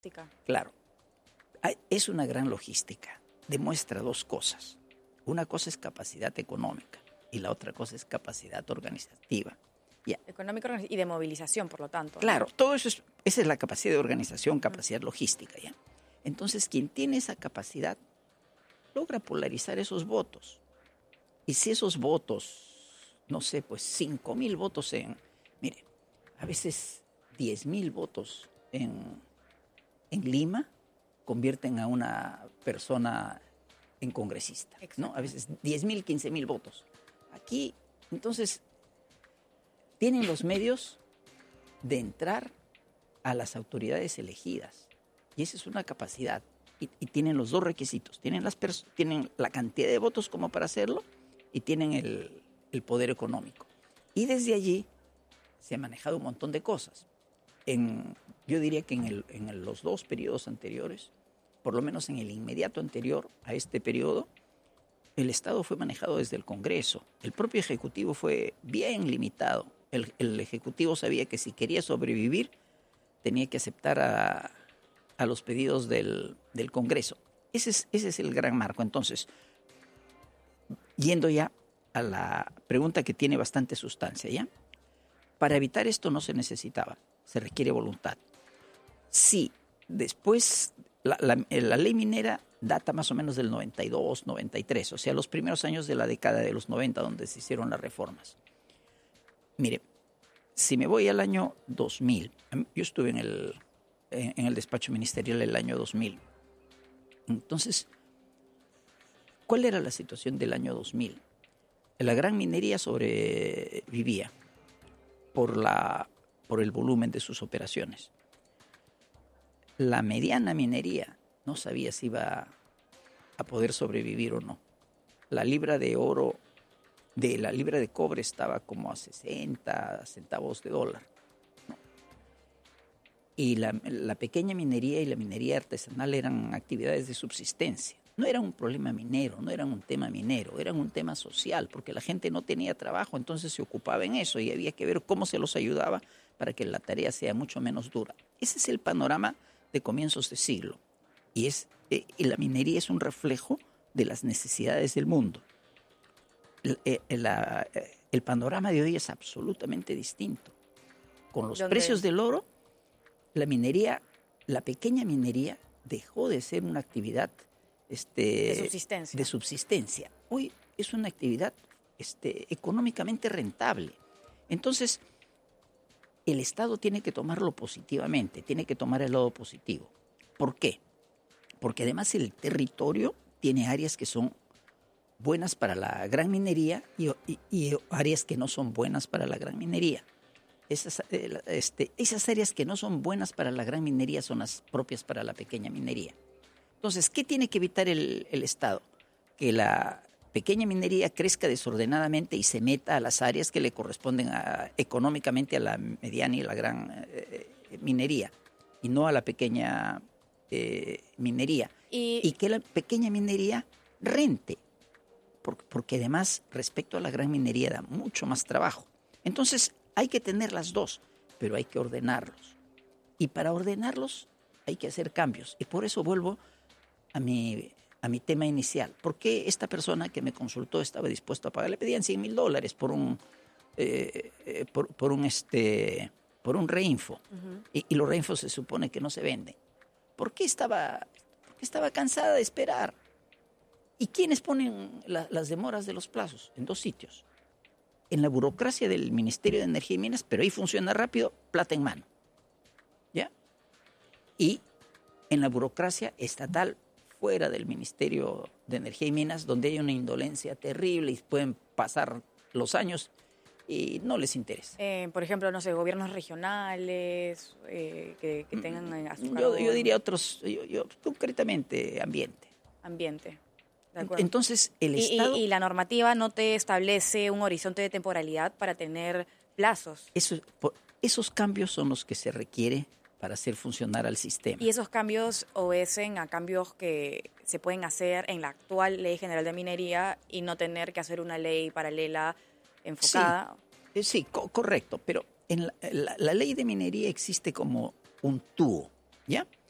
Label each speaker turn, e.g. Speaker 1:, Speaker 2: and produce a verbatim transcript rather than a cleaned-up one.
Speaker 1: Claro, es una gran logística. Demuestra dos cosas. Una cosa es capacidad económica y la otra cosa es capacidad organizativa.
Speaker 2: Yeah. Económica y de movilización, por lo tanto.
Speaker 1: Claro, ¿no? Todo eso es, esa es la capacidad de organización, capacidad uh-huh. logística, ¿ya? Entonces, quien tiene esa capacidad logra polarizar esos votos. Y si esos votos, no sé, pues cinco mil votos en, mire, a veces diez mil votos en, en Lima convierten a una persona en congresista, ¿no? A veces diez mil, quince mil votos. Aquí, entonces, tienen los medios de entrar a las autoridades elegidas. Y esa es una capacidad. Y, y tienen los dos requisitos. Tienen, las pers- tienen la cantidad de votos como para hacerlo y tienen el, el poder económico. Y desde allí se ha manejado un montón de cosas. En, yo diría que en, el, en el, los dos periodos anteriores, por lo menos en el inmediato anterior a este periodo, el Estado fue manejado desde el Congreso. El propio Ejecutivo fue bien limitado. El, el Ejecutivo sabía que si quería sobrevivir, tenía que aceptar a, a los pedidos del, del Congreso. Ese es, ese es el gran marco. Entonces, yendo ya a la pregunta que tiene bastante sustancia, ¿ya? Para evitar esto no se necesitaba, se requiere voluntad. Sí, después la, la, la ley minera data más o menos del noventa y dos, noventa y tres, o sea, los primeros años de la década de los noventa, donde se hicieron las reformas. Mire, si me voy al año dos mil, yo estuve en el, en el despacho ministerial el año dos mil. Entonces, ¿cuál era la situación del año dos mil? La gran minería sobrevivía por, la, por el volumen de sus operaciones. La mediana minería no sabía si iba a poder sobrevivir o no. La libra de oro, de la libra de cobre estaba como a sesenta centavos de dólar, ¿no? Y la, la pequeña minería y la minería artesanal eran actividades de subsistencia. No era un problema minero, no era un tema minero, era un tema social, porque la gente no tenía trabajo, entonces se ocupaba en eso y había que ver cómo se los ayudaba para que la tarea sea mucho menos dura. Ese es el panorama de comienzos de siglo. Y, es, eh, y la minería es un reflejo de las necesidades del mundo. El, el, la, el panorama de hoy es absolutamente distinto. Con los precios del oro, la minería, la pequeña minería dejó de ser una actividad este,
Speaker 2: de subsistencia.
Speaker 1: de subsistencia. Hoy es una actividad este, económicamente rentable. Entonces, el Estado tiene que tomarlo positivamente, tiene que tomar el lado positivo. ¿Por qué? Porque además el territorio tiene áreas que son buenas para la gran minería y, y, y áreas que no son buenas para la gran minería. Esas, este, esas áreas que no son buenas para la gran minería son las propias para la pequeña minería. Entonces, ¿qué tiene que evitar el, el Estado? Que la pequeña minería crezca desordenadamente y se meta a las áreas que le corresponden a, económicamente a la mediana y la gran eh, minería, y no a la pequeña eh, minería. Y, y que la pequeña minería rente, porque, porque además respecto a la gran minería da mucho más trabajo. Entonces hay que tener las dos, pero hay que ordenarlos. Y para ordenarlos hay que hacer cambios. Y por eso vuelvo a mi, a mi tema inicial. ¿Por qué esta persona que me consultó estaba dispuesta a pagar? Le pedían cien mil dólares por un, eh, eh, por, por un, este, por un reinfo. Uh-huh. Y, y los reinfos se supone que no se venden. ¿Por qué estaba, porque estaba cansada de esperar? ¿Y quiénes ponen la, las demoras de los plazos? En dos sitios. En la burocracia del Ministerio de Energía y Minas, pero ahí funciona rápido, plata en mano. ¿Ya? Y en la burocracia estatal, fuera del Ministerio de Energía y Minas, donde hay una indolencia terrible y pueden pasar los años y no les interesa.
Speaker 2: Eh, por ejemplo, no sé, gobiernos regionales eh, que, que tengan a su
Speaker 1: yo, yo diría otros, yo, yo, concretamente ambiente.
Speaker 2: Ambiente.
Speaker 1: Entonces, el
Speaker 2: y,
Speaker 1: Estado...
Speaker 2: Y, y la normativa no te establece un horizonte de temporalidad para tener plazos.
Speaker 1: Eso, esos cambios son los que se requiere para hacer funcionar al sistema.
Speaker 2: ¿Y esos cambios obedecen a cambios que se pueden hacer en la actual Ley General de Minería y no tener que hacer una ley paralela enfocada?
Speaker 1: Sí, sí co- correcto, pero en la, la, la Ley de Minería existe como un tubo, ¿ya?